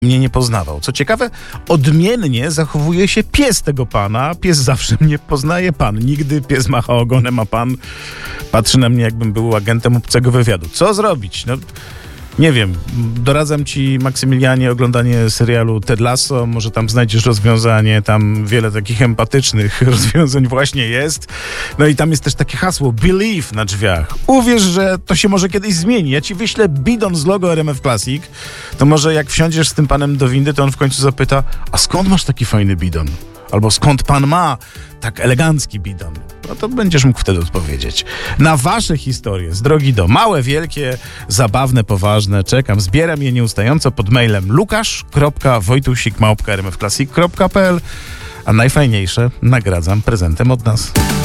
mnie nie poznawał. Co ciekawe, odmiennie zachowuje się pies tego pana. Pies zawsze mnie poznaje, pan nigdy. Pies macha ogonem, a pan patrzy na mnie, jakbym był agentem obcego wywiadu. Co zrobić? No, nie wiem. Doradzam ci, Maksymilianie, oglądanie serialu Ted Lasso. Może tam znajdziesz rozwiązanie. Tam wiele takich empatycznych rozwiązań właśnie jest. No i tam jest też takie hasło Believe na drzwiach. Uwierz, że to się może kiedyś zmieni. Ja ci wyślę bidon z logo RMF Classic. To może jak wsiądziesz z tym panem do windy, to on w końcu zapyta: a skąd masz taki fajny bidon? Albo skąd pan ma tak elegancki bidon? No to będziesz mógł wtedy odpowiedzieć. Na wasze historie z drogi do małe, wielkie, zabawne, poważne czekam. Zbieram je nieustająco pod mailem lukasz.wojtusik@rmfclassic.pl, a najfajniejsze nagradzam prezentem od nas.